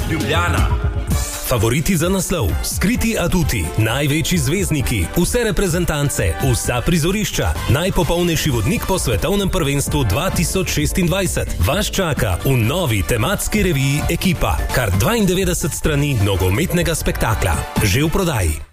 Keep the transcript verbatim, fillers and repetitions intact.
Ljubljana. Favoriti za naslov, skriti aduti, največji zvezdniki, vse reprezentance, vsa prizorišča, najpopolnejši vodnik po svetovnem prvenstvu dva tisoč šestindvajset. Vas čaka v novi tematski reviji Ekipa. Kar dvaindevetdeset strani nogometnega spektakla. Že v prodaji.